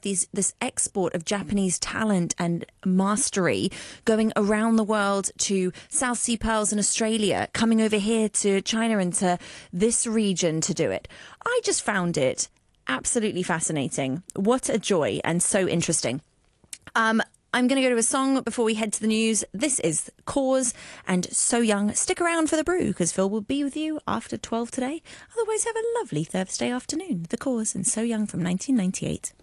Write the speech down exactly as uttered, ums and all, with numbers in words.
these this export of Japanese talent and mastery going around the world to South Sea Pearls in Australia, coming over here to China and to this region to do it. I just found it absolutely fascinating. What a joy, and so interesting. Um, I'm going to go to a song before we head to the news. This is Cause and So Young. Stick around for the brew because Phil will be with you after twelve today. Otherwise, have a lovely Thursday afternoon. The Cause and So Young from nineteen ninety-eight.